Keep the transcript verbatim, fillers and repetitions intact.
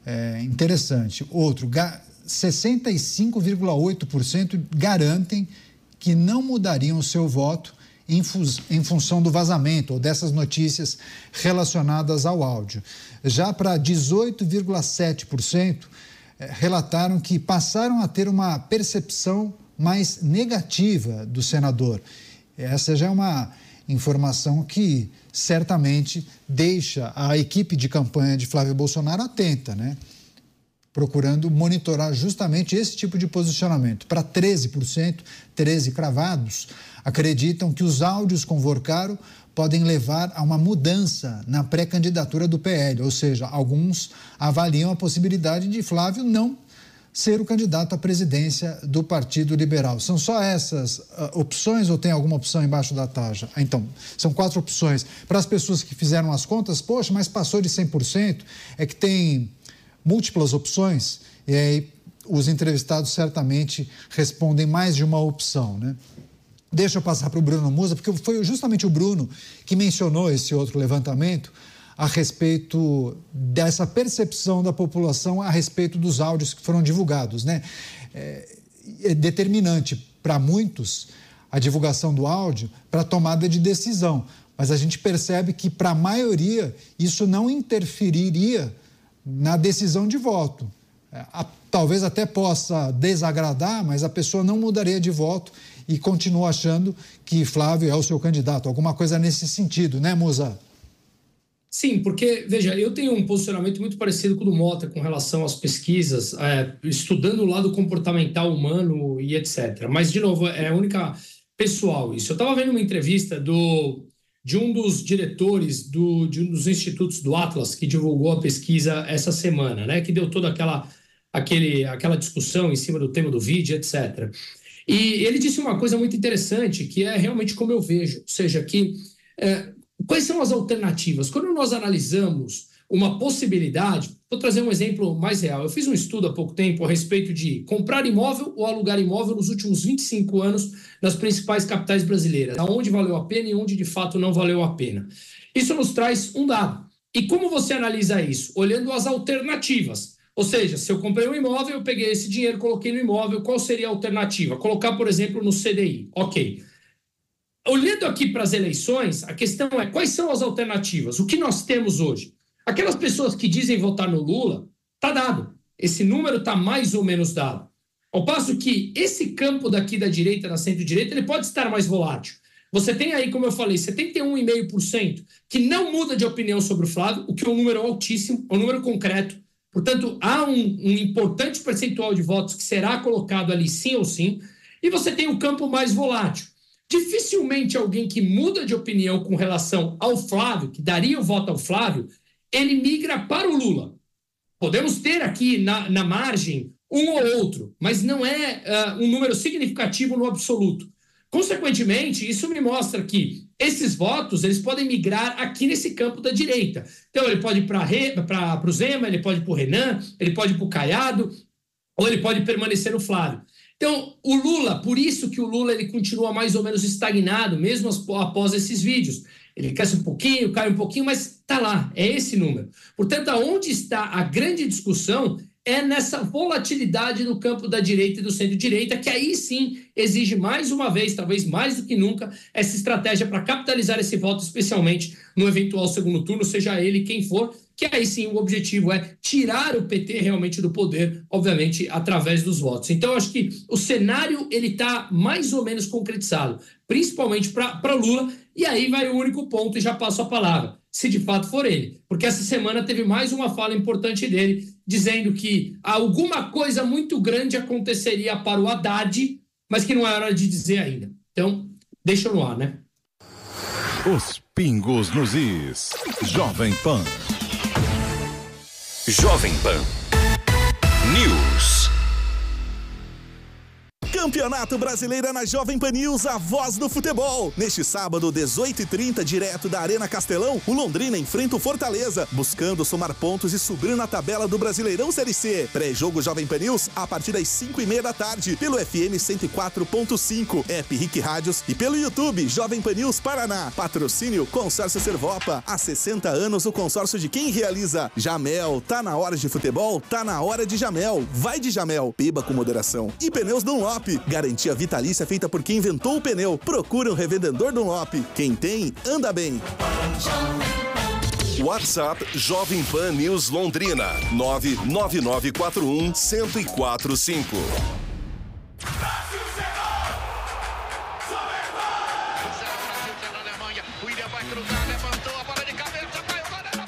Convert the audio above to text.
é, interessante. Outro, sessenta e cinco vírgula oito por cento garantem que não mudariam o seu voto em, em função do vazamento ou dessas notícias relacionadas ao áudio. Já para dezoito vírgula sete por cento é, relataram que passaram a ter uma percepção mais negativa do senador. Essa já é uma informação que certamente deixa a equipe de campanha de Flávio Bolsonaro atenta, né? Procurando monitorar justamente esse tipo de posicionamento. Para treze por cento, treze cravados, acreditam que os áudios com Vorcaro podem levar a uma mudança na pré-candidatura do P L, ou seja, alguns avaliam a possibilidade de Flávio não ser o candidato à presidência do Partido Liberal. São só essas uh, opções ou tem alguma opção embaixo da taxa? Então, são quatro opções. Para as pessoas que fizeram as contas, poxa, mas passou de cem por cento, é que tem múltiplas opções e aí os entrevistados certamente respondem mais de uma opção, né? Deixa eu passar para o Bruno Musa, porque foi justamente o Bruno que mencionou esse outro levantamento a respeito dessa percepção da população a respeito dos áudios que foram divulgados, né? É, é determinante para muitos a divulgação do áudio para a tomada de decisão, mas a gente percebe que para a maioria isso não interferiria na decisão de voto. É, a, talvez até possa desagradar, mas a pessoa não mudaria de voto e continua achando que Flávio é o seu candidato, alguma coisa nesse sentido, né, Musa? Sim, porque, veja, eu tenho um posicionamento muito parecido com o do Mota com relação às pesquisas, é, estudando o lado comportamental humano e etcétera. Mas, de novo, é a única pessoal isso. Eu estava vendo uma entrevista do, de um dos diretores do, de um dos institutos do Atlas, que divulgou a pesquisa essa semana, né, que deu toda aquela, aquele, aquela discussão em cima do tema do vídeo, etcétera. E ele disse uma coisa muito interessante, que é realmente como eu vejo, ou seja, que... É, quais são as alternativas? Quando nós analisamos uma possibilidade, vou trazer um exemplo mais real. Eu fiz um estudo há pouco tempo a respeito de comprar imóvel ou alugar imóvel nos últimos vinte e cinco anos nas principais capitais brasileiras, onde valeu a pena e onde de fato não valeu a pena. Isso nos traz um dado. E como você analisa isso? Olhando as alternativas. Ou seja, se eu comprei um imóvel, eu peguei esse dinheiro, coloquei no imóvel, qual seria a alternativa? Colocar, por exemplo, no C D I. Ok. Olhando aqui para as eleições, a questão é quais são as alternativas? O que nós temos hoje? Aquelas pessoas que dizem votar no Lula, está dado. Esse número está mais ou menos dado. Ao passo que esse campo daqui da direita, da centro-direita, ele pode estar mais volátil. Você tem aí, como eu falei, setenta e um vírgula cinco por cento que não muda de opinião sobre o Flávio, o que é um número altíssimo, é um número concreto. Portanto, há um, um importante percentual de votos que será colocado ali sim ou sim. E você tem o campo mais volátil. Dificilmente alguém que muda de opinião com relação ao Flávio, que daria o voto ao Flávio, ele migra para o Lula. Podemos ter aqui na, na margem um ou outro, mas não é uh, um número significativo no absoluto. Consequentemente, isso me mostra que esses votos eles podem migrar aqui nesse campo da direita. Então, ele pode ir para o Zema, ele pode ir para o Renan, ele pode ir para o Caiado, ou ele pode permanecer no Flávio. Então, o Lula, por isso que o Lula ele continua mais ou menos estagnado, mesmo após esses vídeos. Ele cresce um pouquinho, cai um pouquinho, mas está lá, é esse número. Portanto, aonde está a grande discussão é nessa volatilidade no campo da direita e do centro-direita, que aí sim exige mais uma vez, talvez mais do que nunca, essa estratégia para capitalizar esse voto, especialmente no eventual segundo turno, seja ele quem for, que aí sim o objetivo é tirar o P T realmente do poder, obviamente, através dos votos. Então, eu acho que o cenário ele está mais ou menos concretizado, principalmente para Lula, e aí vai o único ponto e já passo a palavra, se de fato for ele. Porque essa semana teve mais uma fala importante dele, dizendo que alguma coisa muito grande aconteceria para o Haddad, mas que não é hora de dizer ainda. Então, deixa no ar, né? Os pingos nos is. Jovem Pan. Jovem Pan News. Campeonato Brasileiro na Jovem Pan News, a voz do futebol. Neste sábado, dezoito e trinta, direto da Arena Castelão, o Londrina enfrenta o Fortaleza, buscando somar pontos e subir na tabela do Brasileirão Série C. Pré-jogo Jovem Pan News, a partir das cinco e meia da tarde, pelo F M cento e quatro ponto cinco, App Rick Rádios e pelo YouTube Jovem Pan News Paraná. Patrocínio Consórcio Servopa. Há sessenta anos, o consórcio de quem realiza. Jamel, tá na hora de futebol? Tá na hora de Jamel. Vai de Jamel, beba com moderação. E Pneus Dunlop, garantia vitalícia feita por quem inventou o pneu. Procura um revendedor Dunlop. Quem tem, anda bem. WhatsApp Jovem Pan News Londrina nove nove nove quatro um zero zero quatro cinco.